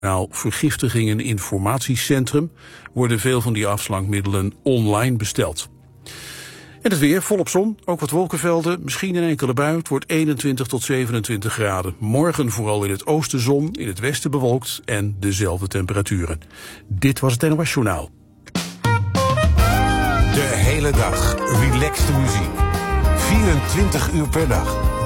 Vergiftigingen Informatiecentrum worden veel van die afslankmiddelen online besteld. En het weer, volop zon, ook wat wolkenvelden, misschien een enkele bui. Het wordt 21 tot 27 graden. Morgen vooral in het oosten zon, in het westen bewolkt en dezelfde temperaturen. Dit was het NOS Journaal. De hele dag relaxte muziek. 24 uur per dag.